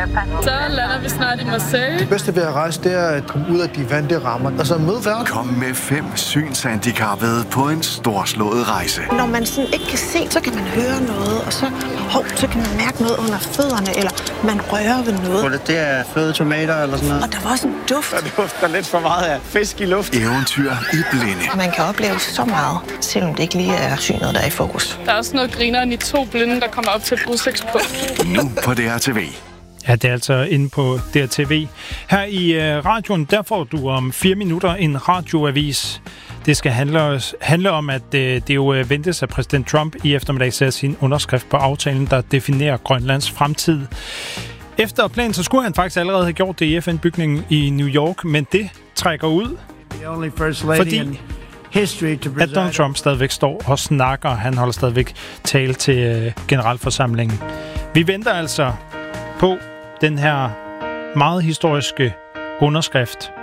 Så lander vi snart i Marseille. Det bedste ved at rejse, det er at komme ud af de vante rammer, og så møde verden. Kom med 5 synshandicappede på en storslået rejse. Når man sådan ikke kan se, så kan man høre noget, og så kan man mærke noget under fødderne, eller man rører ved noget. Det er fløde tomater eller sådan noget. Og der var også en duft. Der dufter lidt for meget af fisk i luft. Eventyr i blinde. Man kan opleve så meget, selvom det ikke lige er synet, der er i fokus. Der er også noget grineren i 2 blinde, der kommer op til et udsigtspunkt. Nu på DRTV. Ja, det er altså inde på DRTV. Her i radioen, der får du om 4 minutter en radioavis. Det skal handle om, at det jo ventes, at præsident Trump i eftermiddag sætter sin underskrift på aftalen, der definerer Grønlands fremtid. Efter planen, så skulle han faktisk allerede have gjort det i FN-bygningen i New York, men det trækker ud, fordi at Donald Trump stadigvæk står og snakker. Han holder stadigvæk tale til generalforsamlingen. Vi venter altså på den her meget historiske underskrift